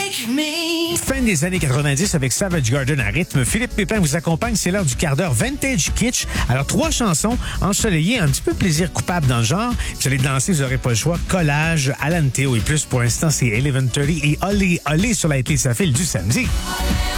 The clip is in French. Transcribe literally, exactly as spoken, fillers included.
Fin des années quatre-vingt-dix avec Savage Garden à rythme. Philippe Pépin vous accompagne. C'est l'heure du quart d'heure Vintage Kitsch. Alors, trois chansons ensoleillées, un petit peu plaisir coupable dans le genre. Vous allez danser, vous n'aurez pas le choix. Collage, Alan Théo et plus. Pour l'instant, c'est eleven thirty et Olé Olé sur la T S A F L du samedi.